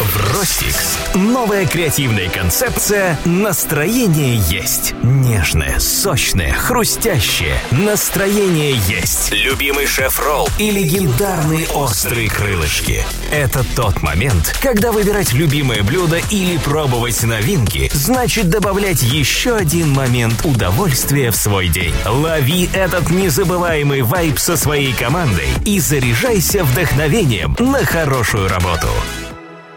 В Ростикс новая креативная концепция «Настроение есть». Нежное, сочное, хрустящее. Настроение есть. Любимый шеф-ролл и легендарные острые крылышки. Это тот момент, когда выбирать любимое блюдо или пробовать новинки значит добавлять еще один момент удовольствия в свой день. Лови этот незабываемый вайб со своей командой и заряжайся вдохновением на хорошую работу.